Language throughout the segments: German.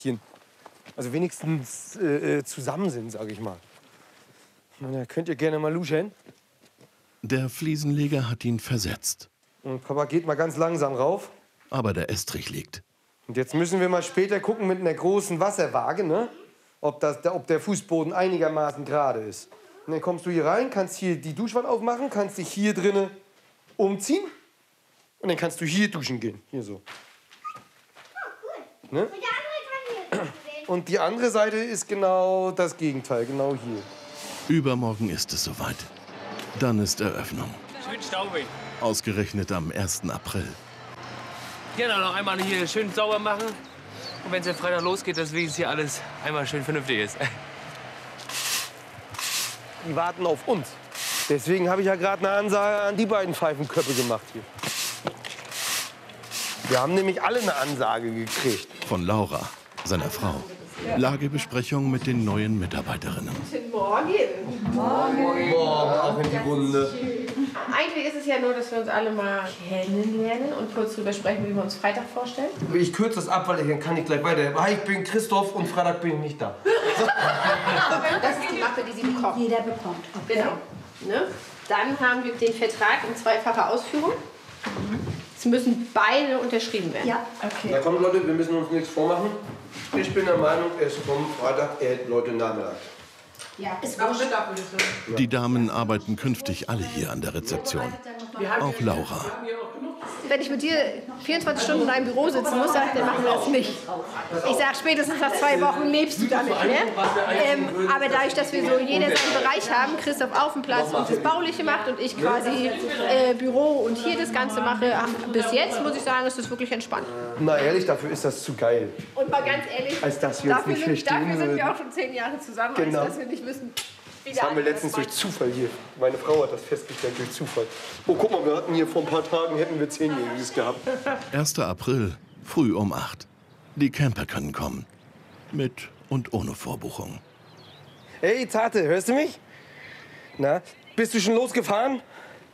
Also wenigstens zusammen sind, sage ich mal. Da könnt ihr gerne mal luschen. Der Fliesenleger hat ihn versetzt. Und Papa geht mal ganz langsam rauf. Aber der Estrich liegt. Und jetzt müssen wir mal später gucken mit einer großen Wasserwaage, ne? Ob der Fußboden einigermaßen gerade ist. Und dann kommst du hier rein, kannst hier die Duschwand aufmachen, kannst dich hier drinnen umziehen. Und dann kannst du hier duschen gehen. Hier so. Ne? Und die andere Seite ist genau das Gegenteil, genau hier. Übermorgen ist es soweit. Dann ist Eröffnung. Schön staubig. Ausgerechnet am 1. April. Genau, noch einmal hier schön sauber machen. Und wenn es ja Freitag losgeht, dass wenigstens hier alles einmal schön vernünftig ist. Die warten auf uns. Deswegen habe ich ja gerade eine Ansage an die beiden Pfeifenköpfe gemacht hier. Wir haben nämlich alle eine Ansage gekriegt. Von Laura, seiner Frau. Lagebesprechung mit den neuen Mitarbeiterinnen. Guten Morgen. Morgen auch in die Runde. Eigentlich ist es ja nur, dass wir uns alle mal kennenlernen und kurz drüber sprechen, wie wir uns Freitag vorstellen. Ich kürze das ab, weil dann kann ich gleich weiter. Hi, ich bin Christoph und Freitag bin ich nicht da. Das ist die Mappe, die Sie bekommen. Jeder bekommt. Okay. Genau. Ne? Dann haben wir den Vertrag in zweifacher Ausführung. Es müssen beide unterschrieben werden. Ja, okay. Na komm Leute, wir müssen uns nichts vormachen. Ich bin der Meinung, es kommt Freitag, Leute, Nachmittag. Ja, Ist Die Damen arbeiten künftig alle hier an der Rezeption. Auch Laura. wenn ich mit dir 24 Stunden in einem Büro sitzen muss, dann machen wir das nicht. Ich sage, spätestens nach 2 Wochen lebst du da nicht mehr. Aber dadurch, dass wir so jeder seinen Bereich haben, Christoph auf dem Platz und das Bauliche macht und ich quasi Büro und hier das Ganze mache, bis jetzt muss ich sagen, ist das wirklich entspannt. Na ehrlich, dafür ist das zu geil. Und mal ganz ehrlich, Als dass wir uns nicht verstehen dafür sind würden. wir auch schon 10 Jahre zusammen, Genau. als dass wir nicht wissen, wie Das haben wir letztens durch Zufall hier. Meine Frau hat das festgestellt durch Zufall. Oh, guck mal, wir hatten hier vor ein paar Tagen, hätten wir 10-Jähriges gehabt. 1. April, früh um 8. Die Camper können kommen. Mit und ohne Vorbuchung. Hey, Tate, hörst du mich? Na, bist du schon losgefahren?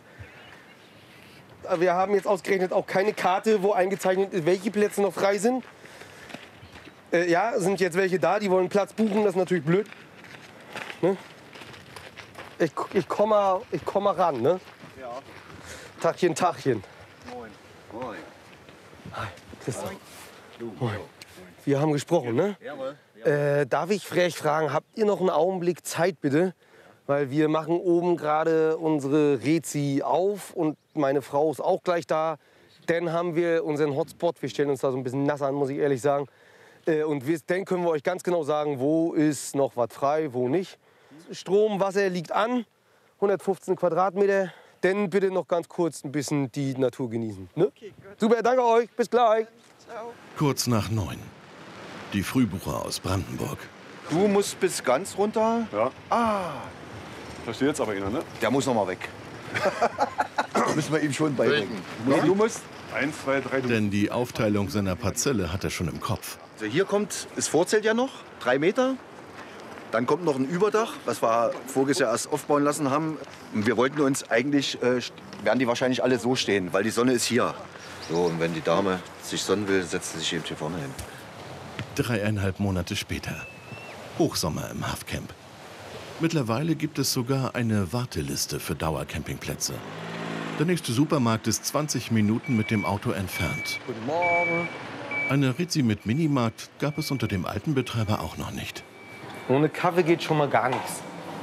Wir haben jetzt ausgerechnet auch keine Karte, wo eingezeichnet ist, welche Plätze noch frei sind. Ja, sind jetzt welche da, die wollen Platz buchen, das ist natürlich blöd. Ne? Ich komm mal ran, ne? Ja. Tachchen, Tachchen. Moin. Moin. Hi, Christoph. Moin. Wir haben gesprochen, ne? Jawohl. Darf ich frech fragen, habt ihr noch einen Augenblick Zeit, bitte? Weil wir machen oben gerade unsere Rezi auf und meine Frau ist auch gleich da. Dann haben wir unseren Hotspot, wir stellen uns da so ein bisschen nass an, muss ich ehrlich sagen. Und dann können wir euch ganz genau sagen, wo ist noch was frei, wo nicht. Strom, Wasser liegt an, 115 Quadratmeter. Dann bitte noch ganz kurz ein bisschen die Natur genießen. Ne? Okay, super, danke euch, bis gleich. Ciao. Kurz nach 9. Die Frühbucher aus Brandenburg. Du musst bis ganz runter. Ja. Ah, Versteht jetzt aber einer, ne? der muss noch mal weg. Müssen wir ihm schon beibringen. Nee, du musst. 1, 2, 3, du. Denn die Aufteilung seiner Parzelle hat er schon im Kopf. Also hier kommt das Vorzelt ja noch, 3 Meter. Dann kommt noch ein Überdach, was wir voriges Jahr erst aufbauen lassen haben. Und wir wollten uns eigentlich, werden die wahrscheinlich alle so stehen, weil die Sonne ist hier. So, und wenn die Dame sich sonnen will, setzt sie sich eben hier vorne hin. 3,5 Monate später. Hochsommer im Hafcamp. Mittlerweile gibt es sogar eine Warteliste für Dauercampingplätze. Der nächste Supermarkt ist 20 Minuten mit dem Auto entfernt. Guten Morgen. Eine Rizzi mit Minimarkt gab es unter dem alten Betreiber auch noch nicht. Ohne Kaffee geht schon mal gar nichts.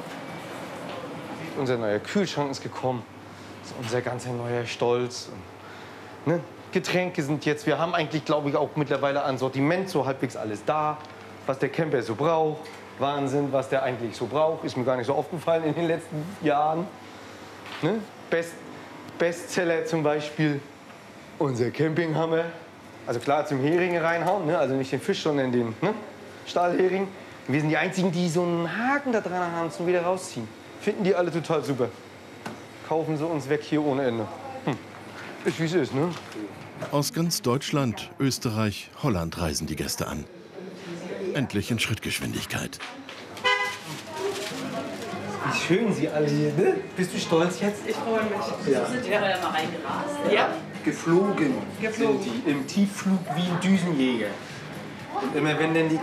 Unser neuer Kühlschrank ist gekommen. Das ist unser ganzer neuer Stolz. Und, ne? Getränke sind jetzt, wir haben eigentlich, glaube ich, auch mittlerweile an Sortiment so halbwegs alles da, was der Camper so braucht. Wahnsinn, was der eigentlich so braucht. Ist mir gar nicht so aufgefallen in den letzten Jahren. Ne? Bestseller zum Beispiel unser Campinghammer. Also klar zum Hering reinhauen, ne? Also nicht den Fisch, sondern den Stahlhering. Wir sind die Einzigen, die so einen Haken da dran haben zum wieder rausziehen. Finden die alle total super. Kaufen sie uns weg hier ohne Ende. Ist wie es ist, ne? Aus ganz Deutschland, Österreich, Holland reisen die Gäste an. Endlich in Schrittgeschwindigkeit. Wie schön sie alle hier, ne? Bist du stolz jetzt? Ich freue mich. Ja. So sind wir ja mal reingerast. Ja. Geflogen. Sind die im Tiefflug wie ein Düsenjäger. Immer wenn denn die